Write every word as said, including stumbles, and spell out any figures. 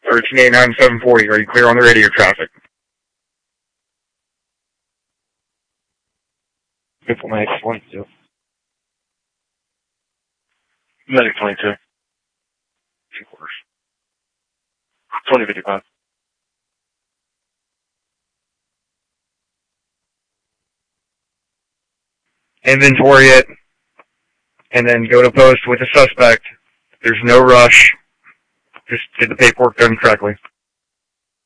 thirteen eighty-nine, seven forty, are you clear on the radio traffic? Triple Medic twenty-two. Medic twenty-two. Two quarters. twenty fifty-five. Inventory it, and then go to post with the suspect. There's no rush. Just get the paperwork done correctly.